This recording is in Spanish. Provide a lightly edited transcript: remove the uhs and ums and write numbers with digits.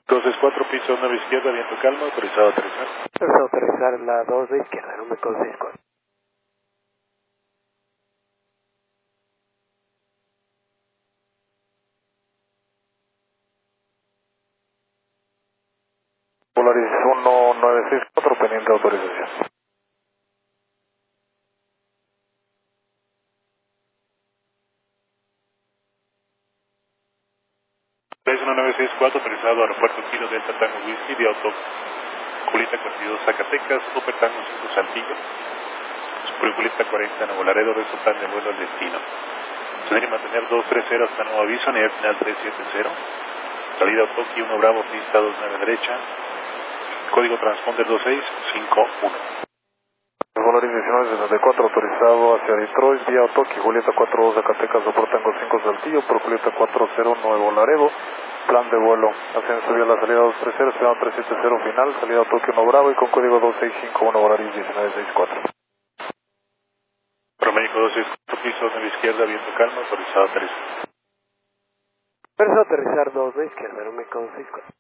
264, piso 9 izquierda, viento calmo, autorizado a aterrizar. Autorizado a aterrizar la 2 de izquierda, número 64. Polaris 1964, pendiente de autorización. 1964, autorizado aeropuerto Kilo Delta Tango Whisky, de Auto Julieta 42 Zacatecas, Super Tango 5 Saltillo, Super Julieta 40 Nuevo Laredo, resto plan de vuelo al destino. Tener y mantener 230 hasta nuevo aviso, nivel final 370, salida Otoki 1 Bravo, pista 29 derecha, código transponder 2651. Volaris 1964, autorizado hacia Detroit, vía Otoki, Julieta 42 Zacatecas, Super Tango 5 Saltillo, Pro Julieta 40 Nuevo Laredo, plan de vuelo, ascenso vía la salida 230, esperado 370 final, salida Otoki 1 Bravo y con código 2651, Volaris 1964. Promédico 264, piso 9 izquierda, viento calmo, autorizado a aterrizar. Autorizado a aterrizar 2 de izquierda, número 64.